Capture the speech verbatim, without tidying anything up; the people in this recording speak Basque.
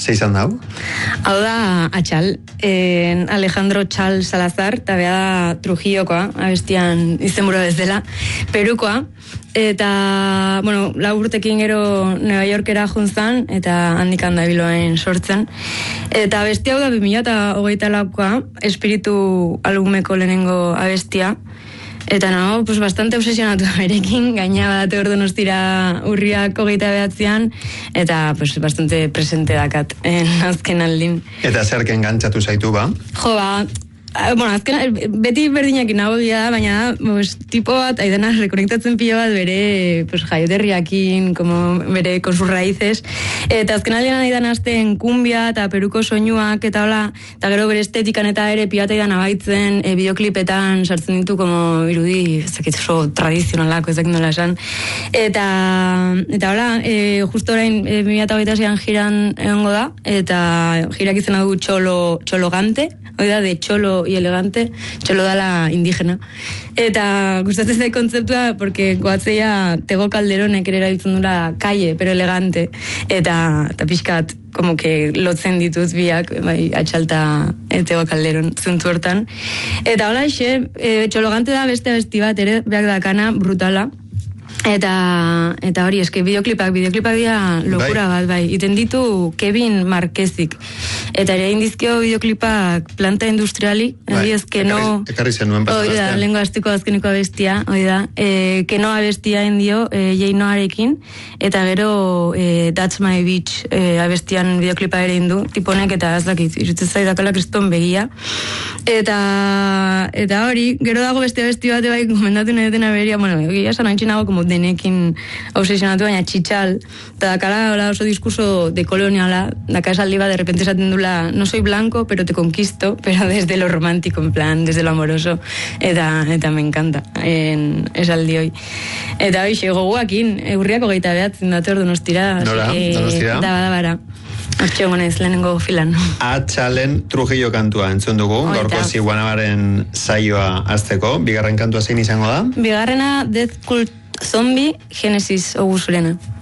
Zeizan dau? Hau da, atxal. Eh, Alejandro Txal Salazar, eta bea da Trujillokoa, abestian izenburua ez dela, Perukoa. Eta, bueno, lau urtekin gero Nueva Yorkera juntzan, eta handikan da biloain sortzen. Eta abesti hau da bi mila hogeita laukoa, Espiritu albumeko lehenengo abestia. Eta no, pues bastante obsesionatu berekin, gaina badate hor Donostira urriak hogeita behatzean, eta pues bastante presente dakat en azken aldin. Eta zerk engantzatu zaitu ba? Jo, ba, bueno, azken, beti berdinekin nago da, baina pues, tipo bat, aidana rekonektatzen pilo bat bere pues, jaioterriakin, como bere con sus raíces, eta azken aldean aidan azten kumbia eta peruko soinuak eta hola, eta gero bere estetikan eta ere piata aidan abaitzen, e, bideoklipetan sartzen ditu como irudi, ezakit oso tradizionalako, ezak nola esan, eta eta hola, e, justo orain e, bi mila hogeita seian jiran egongo da, eta jirak izena du Txolo, Txologante, hori da, de Txolo y elegante, Txolo dala indígena. Eta gustatzen da kontzeptua, porque goatzeia Tego Calderonek ere erabiltzen dula calle, pero elegante, eta, eta pixkat, como que lotzen dituz biak, bai, atxalta Tego Calderon zuntu hortan. Eta hola ixe, e, Txologante da beste abesti bat ere, beak dakana, brutala. Eta, eta hori, eske bideoklipak, bideoklipak dira lokura bat, bai. Iten ditu Kevin Marquezik. Eta ere indizkio bideoklipak planta industriali, bai, ezke no... Ekarri zen nuen pasar astean. Oida, lengo aztiko azkeniko abestia, oida. E, keno abestia indio, e, Jeinoarekin, eta gero e, That's My Beach e, abestian bideoklipa ere indu, tiponek eta ez dakit, irutzen zaidakala kriston begia. Eta, eta hori, gero dago beste abesti bate bai, komendatu nahi dutena beria, bueno, egia esan antxinago, como denekin obsesionatu, baina txitxal, eta dakala hola oso diskurso de koloniala, daka esaldi bat, de repente esaten dula, no soy blanco, pero te conquisto, pero desde lo romántico, en plan, desde lo amoroso, eta, eta me encanta, en esaldi hoi. Eta hoi, xego guakin, eurriako geita behatzen dator Donostira. Nora, e, Donostira? Da, da, bara. Hortxe gonez, lehenengo filan. Atxalen Trujillo kantua entzun dugu, gaurko ziguanabaren saioa azteko. Bigarren kantua zein izango da? Bigarrena, Death Cult Zombie, Genesis Oguzulena.